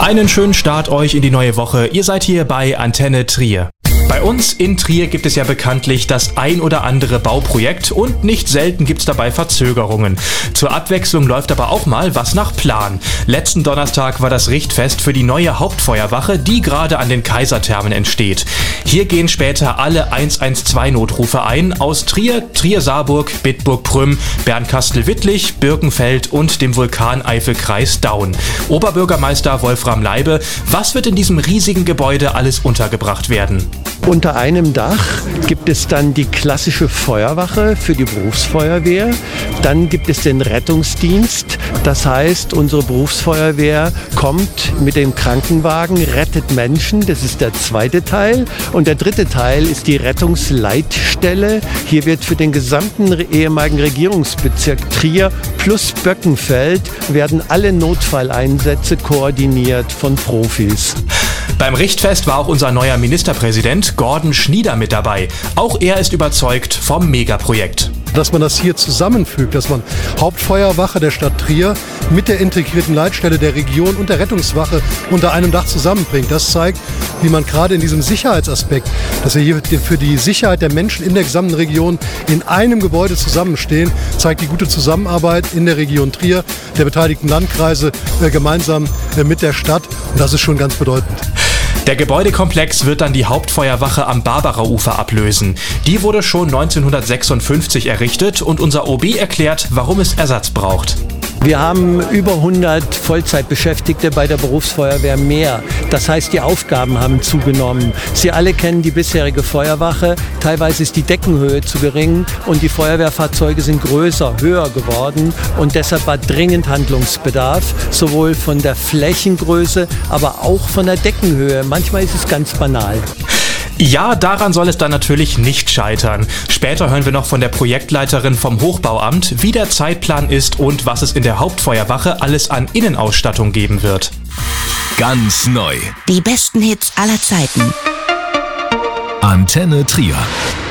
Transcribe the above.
Einen schönen Start euch in die neue Woche. Ihr seid hier bei Antenne Trier. Bei uns in Trier gibt es ja bekanntlich das ein oder andere Bauprojekt und nicht selten gibt es dabei Verzögerungen. Zur Abwechslung läuft aber auch mal was nach Plan. Letzten Donnerstag war das Richtfest für die neue Hauptfeuerwache, die gerade an den Kaiserthermen entsteht. Hier gehen später alle 112-Notrufe ein aus Trier, Trier-Saarburg, Bitburg-Prüm, Bernkastel-Wittlich, Birkenfeld und dem Vulkaneifelkreis Daun. Oberbürgermeister Wolfram Leibe, was wird in diesem riesigen Gebäude alles untergebracht werden? Unter einem Dach gibt es dann die klassische Feuerwache für die Berufsfeuerwehr. Dann gibt es den Rettungsdienst. Das heißt, unsere Berufsfeuerwehr kommt mit dem Krankenwagen, rettet Menschen. Das ist der zweite Teil. Und der dritte Teil ist die Rettungsleitstelle. Hier wird für den gesamten ehemaligen Regierungsbezirk Trier plus Böckenfeld werden alle Notfalleinsätze koordiniert von Profis. Beim Richtfest war auch unser neuer Ministerpräsident Gordon Schnieder mit dabei. Auch er ist überzeugt vom Megaprojekt. Dass man das hier zusammenfügt, dass man Hauptfeuerwache der Stadt Trier mit der integrierten Leitstelle der Region und der Rettungswache unter einem Dach zusammenbringt. Das zeigt, wie man gerade in diesem Sicherheitsaspekt, dass wir hier für die Sicherheit der Menschen in der gesamten Region in einem Gebäude zusammenstehen, zeigt die gute Zusammenarbeit in der Region Trier, der beteiligten Landkreise gemeinsam mit der Stadt. Und das ist schon ganz bedeutend. Der Gebäudekomplex wird dann die Hauptfeuerwache am Barbara-Ufer ablösen. Die wurde schon 1956 errichtet und unser OB erklärt, warum es Ersatz braucht. Wir haben über 100 Vollzeitbeschäftigte bei der Berufsfeuerwehr mehr. Das heißt, die Aufgaben haben zugenommen. Sie alle kennen die bisherige Feuerwache. Teilweise ist die Deckenhöhe zu gering und die Feuerwehrfahrzeuge sind größer, höher geworden. Und deshalb war dringend Handlungsbedarf, sowohl von der Flächengröße, aber auch von der Deckenhöhe. Manchmal ist es ganz banal. Ja, daran soll es dann natürlich nicht scheitern. Später hören wir noch von der Projektleiterin vom Hochbauamt, wie der Zeitplan ist und was es in der Hauptfeuerwache alles an Innenausstattung geben wird. Ganz neu. Die besten Hits aller Zeiten. Antenne Trier.